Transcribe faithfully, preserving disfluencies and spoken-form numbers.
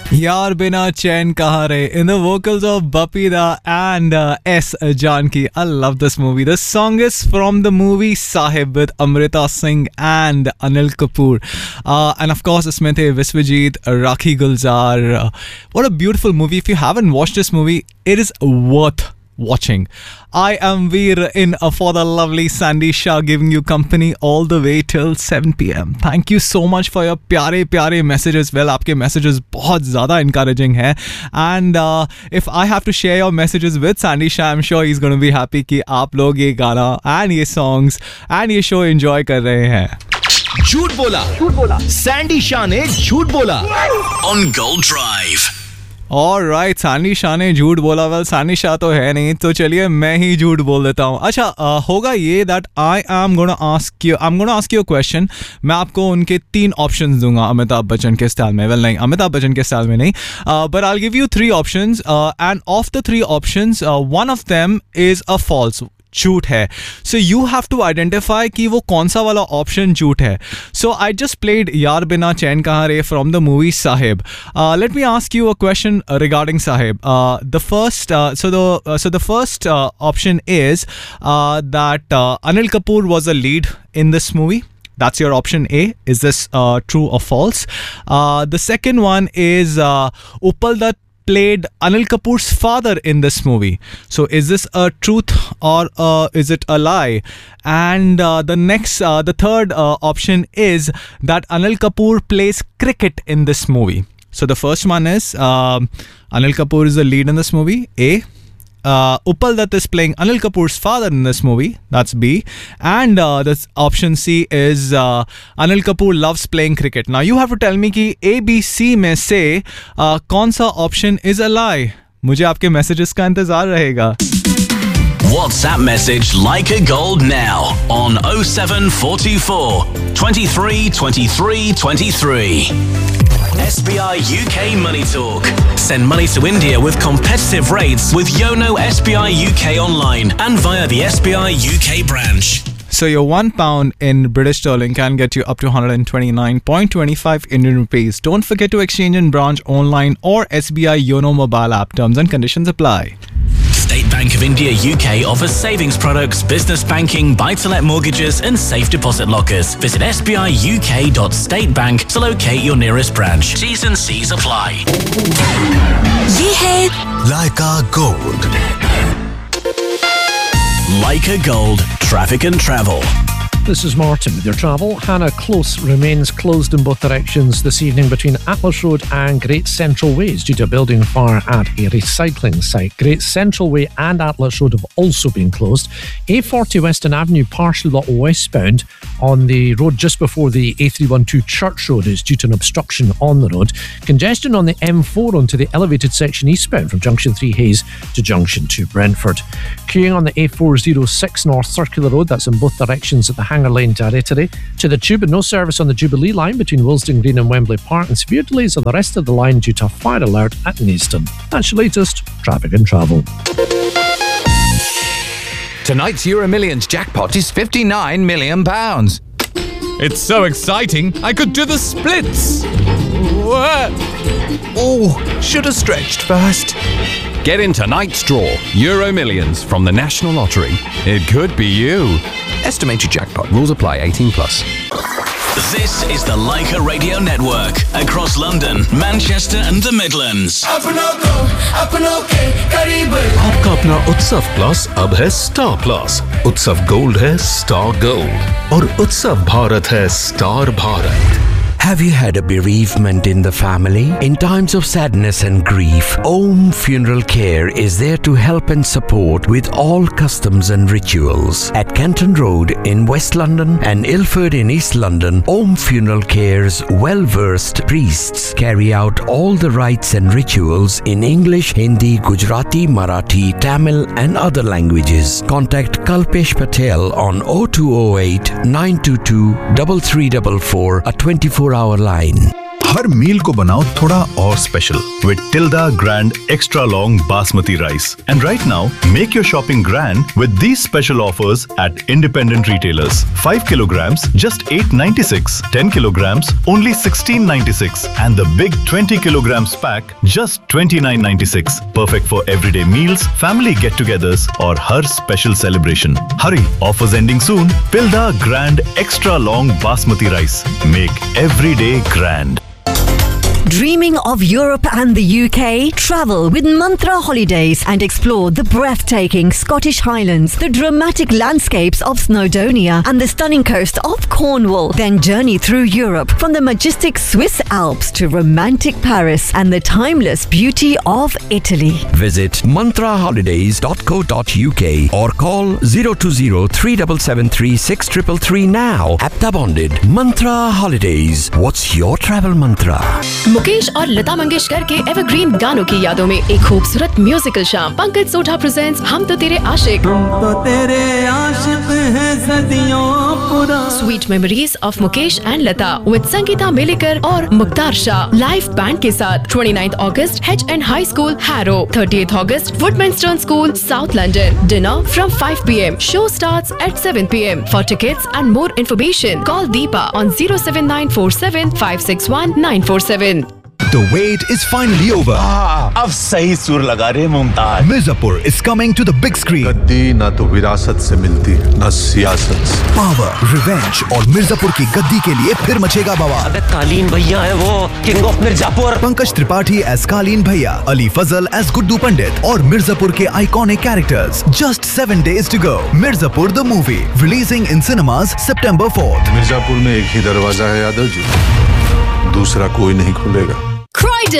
यार बिना चैन कहाँ रहे in the vocals of Bapida and uh, S. Janki. I love this movie. The song is from the movie Sahib with Amrita Singh and Anil Kapoor. Uh, and of course, isme the Viswajit, Rakhi Gulzar. Uh, what a beautiful movie. If you haven't watched this movie, it is worth watching. I am Veer in uh, for the lovely Sandy Shah giving you company all the way till seven p.m. Thank you so much for your प्यारे प्यारे messages. Well, आपके messages बहुत ज़्यादा encouraging है. And uh, if I have to share your messages with Sandy Shah, I'm sure he's going to be happy कि आप लोग ये गाना and ये songs and ये show enjoy कर रहे हैं. झूठ बोला झूठ बोला सैंडी शाह ने झूठ बोला on Gold Drive. Alright, Sandy Shah ने झूठ बोला. वेल सैंडी शाह तो है नहीं, तो चलिए मैं ही झूठ बोल देता हूँ. अच्छा uh, होगा ये that I am gonna ask you I am gonna ask you a question. मैं आपको उनके तीन ऑप्शंस दूंगा अमिताभ बच्चन के स्टाइल में. वेल नहीं, अमिताभ बच्चन के स्टाइल में नहीं, but I will give you three options end of the three options one of them is a false, झूठ है. So you have to identify कि वो कौन सा वाला ऑप्शन झूठ है. सो आई जस्ट प्लेड यार बिना चैन कहाँ रे from the movie Sahib. Let me ask you a question regarding Sahib. The first so the so the first option is that Anil Kapoor was a lead in this movie. That's your option A. Is this uh, true or false? Uh, the second one is uh, Uppal Dutt played Anil Kapoor's father in this movie. So is this a truth or uh, is it a lie? And uh, the next, uh, the third uh, option is that Anil Kapoor plays cricket in this movie. So the first one is uh, Anil Kapoor is the lead in this movie. A. Uh, Uppal Dutt is playing Anil Kapoor's father in this movie. That's B. And uh, this option C is uh, Anil Kapoor loves playing cricket. Now you have to tell me कि A, B, C में से uh, कौन सा option is a lie. मुझे आपके messages का इंतजार रहेगा. WhatsApp message Like a Gold now on oh seven four two four twenty-three twenty-three twenty-three. S B I U K Money Talk. Send money to India with competitive rates with Yono S B I U K online and via the S B I U K branch. So your one pound in British sterling can get you up to one hundred twenty-nine point two five Indian rupees. Don't forget to exchange in branch, online or S B I Yono mobile app. Terms and conditions apply. State Bank of India U K offers savings products, business banking, buy-to-let mortgages and safe deposit lockers. Visit s b i u k dot state bank to locate your nearest branch. T's and C's apply. ये है Like a Gold. Like a Gold. Traffic and travel. This is Martin with your travel. Hannah Close remains closed in both directions this evening between Atlas Road and Great Central Ways due to a building fire at a recycling site. Great Central Way and Atlas Road have also been closed. A forty Western Avenue partially blocked westbound on the road just before the A three twelve Church Road is due to an obstruction on the road. Congestion on the M four onto the elevated section eastbound from Junction three Hayes to Junction two Brentford. Queuing on the A four oh six North Circular Road, that's in both directions at the Hanger Lane to Aretire. To the Tube, and no service on the Jubilee line between Willesden Green and Wembley Park, and severe delays on the rest of the line due to a fire alert at Neaston. That's your latest traffic and travel. Tonight's Euro Millions jackpot is fifty-nine million pounds. It's so exciting, I could do the splits. Oh, should have stretched first. Get in tonight's draw, Euro Millions from the National Lottery. It could be you. Estimated jackpot. Rules apply. eighteen plus. This is the Leica Radio Network across London, Manchester and the Midlands. आपका अपना उत्सव plus अब है star plus. उत्सव gold है star gold और उत्सव भारत है star Bharat. Have you had a bereavement in the family? In times of sadness and grief, Om Funeral Care is there to help and support with all customs and rituals. At Canton Road in West London and Ilford in East London, Om Funeral Care's well-versed priests carry out all the rites and rituals in English, Hindi, Gujarati, Marathi, Tamil and other languages. Contact Kalpesh Patel on oh two oh eight, nine two two, three three four four, a twenty-four hour line. हर मील को बनाओ थोड़ा और special with tilde grand extra long basmati rice. And right now, make your shopping grand with these special offers at independent retailers. five kilograms, just eight ninety-six. ten kilograms, only sixteen ninety-six. And the big twenty kilograms pack, just twenty-nine ninety-six. Perfect for everyday meals, family get-togethers, or her special celebration. Hurry, offers ending soon. Tilda Grand Extra Long Basmati Rice. Make every day grand. Dreaming of Europe and the U K? Travel with Mantra Holidays and explore the breathtaking Scottish Highlands, the dramatic landscapes of Snowdonia and the stunning coast of Cornwall. Then journey through Europe from the majestic Swiss Alps to romantic Paris and the timeless beauty of Italy. Visit mantra holidays dot co dot u k or call zero two zero three seven seven three six three three three now. Apta bonded. Mantra Holidays. What's your travel mantra? Mukesh और लता मंगेशकर के evergreen गानों की यादों में एक खूबसूरत musical शाम. Pankaj Sodha presents हम तो तेरे आशिक. तो तेरे आशिक हैं सदियों पुराने. Sweet memories of Mukesh and Lata with Sangeeta मेलेकर और मुख्तार शाह लाइव बैंड के साथ. twenty-ninth August H N High School Harrow. thirtieth August Woodmanston School South London. Dinner from five p m. Show starts at seven p m. For tickets and more information, call Deepa on zero seven nine four seven five six one nine four seven. The wait is finally over. अब सही सुर लगा रे Mumtaz. Mirzapur is coming to the big screen. गद्दी ना तो विरासत से मिलती ना सियासत से. Power, revenge और मिर्जापुर की गद्दी के लिए फिर मचेगा बवाल. अबे कालीन भैया है वो, king of Mirzapur. Pankaj Tripathi as कालीन भैया, अली फजल एज गुड्डू पंडित और मिर्जापुर के iconic characters. Just seven days to go. Mirzapur the movie releasing in cinemas September fourth. Mirzapur में एक ही दरवाजा है यादव जी, दूसरा कोई नहीं खुलेगा. Croydon